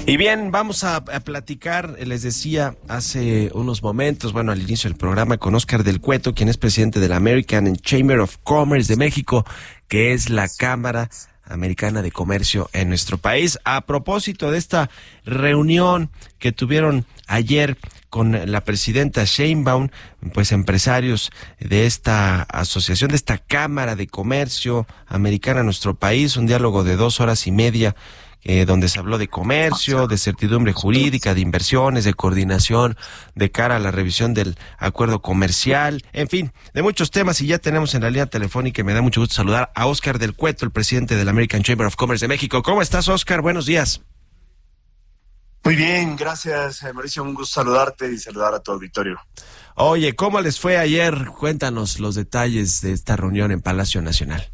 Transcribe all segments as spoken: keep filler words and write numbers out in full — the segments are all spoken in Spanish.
Y bien, vamos a, a platicar, les decía hace unos momentos, bueno, al inicio del programa, con Óscar del Cueto, quien es presidente de la American Chamber of Commerce de México, que es la Cámara Americana de Comercio en nuestro país. A propósito de esta reunión que tuvieron ayer con la presidenta Sheinbaum, pues empresarios de esta asociación, de esta Cámara de Comercio Americana en nuestro país, un diálogo de dos horas y media, Eh, donde se habló de comercio, de certidumbre jurídica, de inversiones, de coordinación de cara a la revisión del acuerdo comercial, en fin, de muchos temas. Y ya tenemos en la línea telefónica, y me da mucho gusto saludar a Óscar del Cueto, el presidente de la American Chamber of Commerce de México. ¿Cómo estás, Óscar? Buenos días. Muy bien, gracias, Mauricio. Un gusto saludarte y saludar a tu auditorio. Oye, ¿cómo les fue ayer? Cuéntanos los detalles de esta reunión en Palacio Nacional.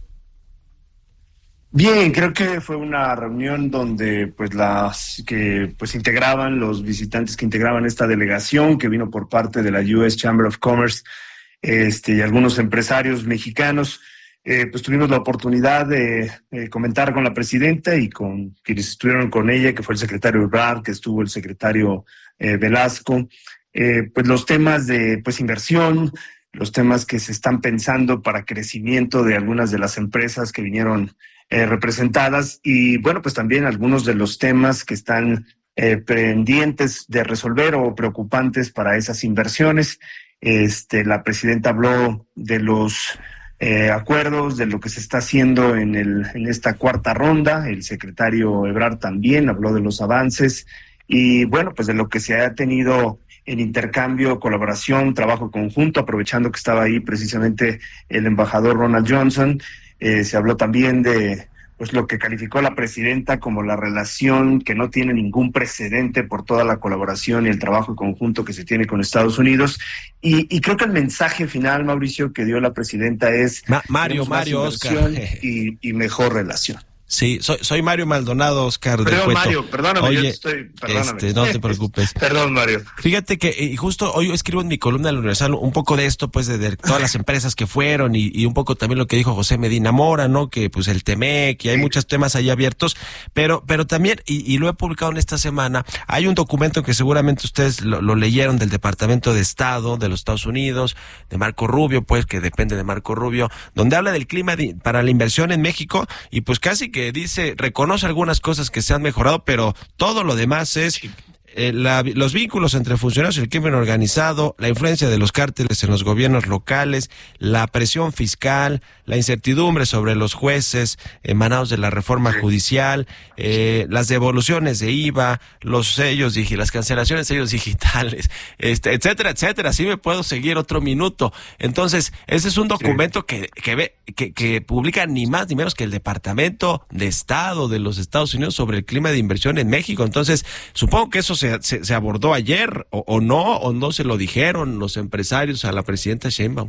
Bien, creo que fue una reunión donde pues las que pues integraban los visitantes que integraban esta delegación que vino por parte de la U S Chamber of Commerce, este y algunos empresarios mexicanos, eh, pues tuvimos la oportunidad de eh, comentar con la presidenta y con quienes estuvieron con ella, que fue el secretario Ebrard, que estuvo el secretario eh, Velasco, eh, pues los temas de pues inversión, los temas que se están pensando para crecimiento de algunas de las empresas que vinieron Eh, representadas y bueno, pues también algunos de los temas que están eh, pendientes de resolver o preocupantes para esas inversiones. Este, la presidenta habló de los eh, acuerdos, de lo que se está haciendo en, el, en esta cuarta ronda. El secretario Ebrard también habló de los avances y bueno, pues de lo que se ha tenido en intercambio, colaboración, trabajo conjunto, aprovechando que estaba ahí precisamente el embajador Ronald Johnson. Eh, se habló también de pues lo que calificó la presidenta como la relación que no tiene ningún precedente por toda la colaboración y el trabajo conjunto que se tiene con Estados Unidos. Y, y creo que el mensaje final, Mauricio, que dio la presidenta es Ma- Mario, Mario, Óscar. Y, y mejor relación. Sí, soy, soy Mario Maldonado, Óscar del Perdón, Cueto. Mario, perdóname, Oye, yo estoy, perdóname. Este, no te preocupes. Perdón, Mario. Fíjate que y justo hoy escribo en mi columna del Universal un poco de esto, pues de, de todas las empresas que fueron y, y un poco también lo que dijo José Medina Mora, ¿no? Que pues el Temec y hay sí. muchos temas ahí abiertos, pero pero también, y, y lo he publicado en esta semana, hay un documento que seguramente ustedes lo, lo leyeron del Departamento de Estado de los Estados Unidos, de Marco Rubio, pues que depende de Marco Rubio, donde habla del clima de, para la inversión en México y pues casi que dice, reconoce algunas cosas que se han mejorado, pero todo lo demás es sí. eh, la, los vínculos entre funcionarios y el crimen organizado, la influencia de los cárteles en los gobiernos locales, la presión fiscal, la incertidumbre sobre los jueces emanados de la reforma sí. judicial, eh, las devoluciones de I V A, los sellos, las cancelaciones de sellos digitales, este, etcétera, etcétera. Así me puedo seguir otro minuto. Entonces, ese es un documento sí. que, que ve, que, que publica ni más ni menos que el Departamento de Estado de los Estados Unidos sobre el clima de inversión en México. Entonces, supongo que eso se, se, se abordó ayer, o, o no, o no se lo dijeron los empresarios a la presidenta Sheinbaum.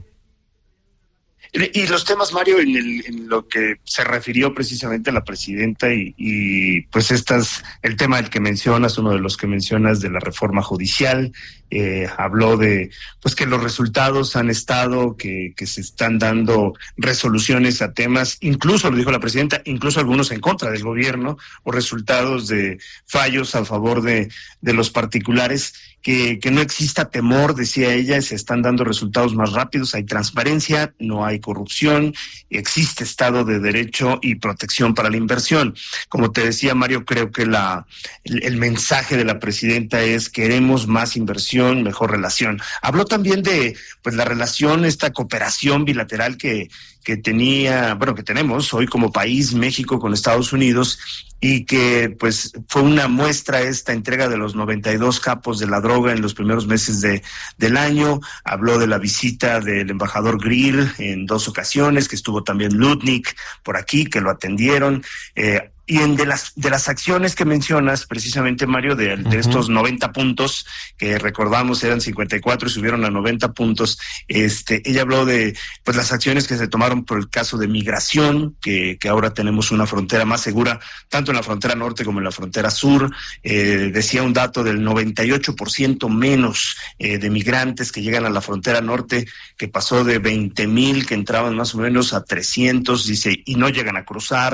Y los temas, Mario, en, el, en lo que se refirió precisamente a la presidenta y, y pues estas, el tema del que mencionas, uno de los que mencionas de la reforma judicial, eh, habló de pues que los resultados han estado, que, que se están dando resoluciones a temas, incluso, lo dijo la presidenta, incluso algunos en contra del gobierno, o resultados de fallos a favor de, de los particulares. Que, que no exista temor, decía ella, se están dando resultados más rápidos, hay transparencia, no hay corrupción, existe Estado de Derecho y protección para la inversión. Como te decía, Mario, creo que la el, el mensaje de la presidenta es queremos más inversión, mejor relación. Habló también de pues la relación, esta cooperación bilateral que que tenía, bueno, que tenemos hoy como país, México con Estados Unidos, y que pues fue una muestra esta entrega de los noventa y dos capos de la droga en los primeros meses de del año. Habló de la visita del embajador Grill en dos ocasiones, que estuvo también Lutnick por aquí, que lo atendieron, eh, y en de las de las acciones que mencionas precisamente, Mario, de, de uh-huh. estos noventa puntos que recordamos eran cincuenta y cuatro y subieron a noventa puntos, este ella habló de pues las acciones que se tomaron por el caso de migración, que que ahora tenemos una frontera más segura tanto en la frontera norte como en la frontera sur. Eh, decía un dato del noventa y ocho por ciento menos eh, de migrantes que llegan a la frontera norte, que pasó de veinte mil que entraban más o menos a trescientos, dice, y no llegan a cruzar.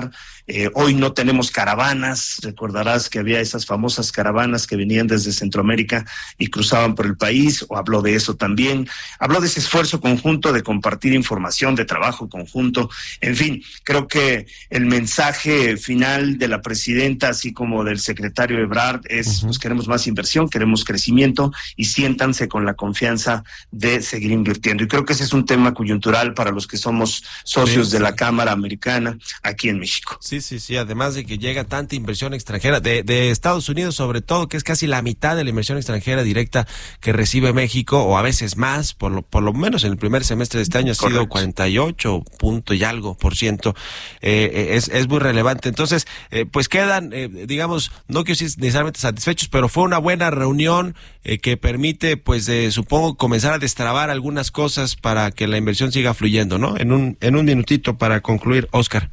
Eh, hoy no tenemos caravanas, recordarás que había esas famosas caravanas que venían desde Centroamérica y cruzaban por el país, o habló de eso también, habló de ese esfuerzo conjunto de compartir información, de trabajo conjunto, en fin, creo que el mensaje final de la presidenta, así como del secretario Ebrard, es, uh-huh. pues queremos más inversión, queremos crecimiento y siéntanse con la confianza de seguir invirtiendo. Y creo que ese es un tema coyuntural para los que somos socios sí, de sí. la Cámara Americana aquí en México. Sí, sí, sí, además de que llega tanta inversión extranjera, de, de Estados Unidos sobre todo, que es casi la mitad de la inversión extranjera directa que recibe México, o a veces más, por lo, por lo menos en el primer semestre de este año ha Correcto. sido cuarenta y ocho punto y algo por ciento, eh, es, es muy relevante. Entonces, eh, pues quedan, eh, digamos, no quiero decir necesariamente satisfechos, pero fue una buena reunión eh, que permite, pues, eh, supongo, comenzar a destrabar algunas cosas para que la inversión siga fluyendo, ¿no? En un, en un minutito para concluir, Oscar.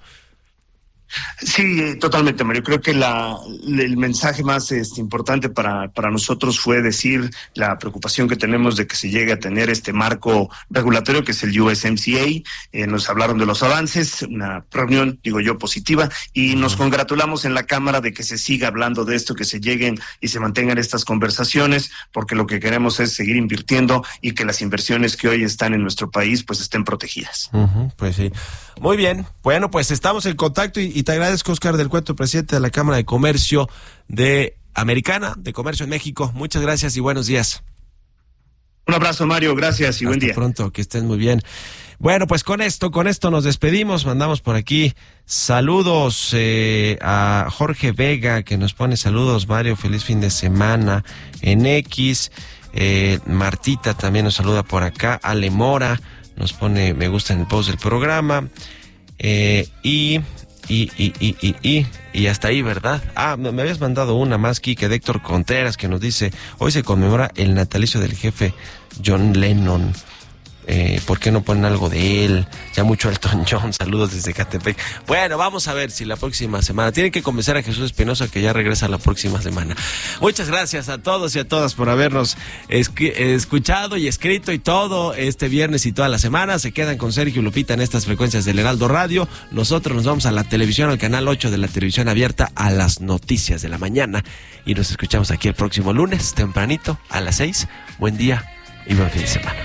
Sí, totalmente, Mario. Creo que la, el mensaje más este, importante para, para nosotros fue decir la preocupación que tenemos de que se llegue a tener este marco regulatorio que es el U S M C A. Eh, nos hablaron de los avances, una reunión, digo yo, positiva, y nos congratulamos en la Cámara de que se siga hablando de esto, que se lleguen y se mantengan estas conversaciones, porque lo que queremos es seguir invirtiendo y que las inversiones que hoy están en nuestro país pues estén protegidas. Uh-huh, pues sí. Muy bien. Bueno, pues estamos en contacto y, y te agradezco, Oscar del Cueto, presidente de la Cámara de Comercio de Americana, de Comercio en México. Muchas gracias y buenos días. Un abrazo, Mario, gracias y Hasta buen día. Hasta pronto, que estés muy bien. Bueno, pues con esto, con esto nos despedimos, mandamos por aquí saludos eh, a Jorge Vega, que nos pone saludos, Mario, feliz fin de semana en X, eh, Martita también nos saluda por acá, Ale Mora nos pone me gusta en el post del programa, eh, y... Y, y, y, y, y, y hasta ahí, ¿verdad? Ah, me habías mandado una más, Quique, de Héctor Contreras, que nos dice, hoy se conmemora el natalicio del jefe John Lennon. Eh, ¿por qué no ponen algo de él? Ya mucho Elton John, saludos desde Catepec. Bueno, vamos a ver si la próxima semana, tienen que convencer a Jesús Espinosa que ya regresa la próxima semana. Muchas gracias a todos y a todas por habernos escu- escuchado y escrito y todo este viernes y toda la semana. Se quedan con Sergio y Lupita en estas frecuencias del Heraldo Radio. Nosotros nos vamos a la televisión, al canal ocho de la televisión abierta, a las noticias de la mañana, y nos escuchamos aquí el próximo lunes tempranito a las seis. Buen día y buen fin de semana.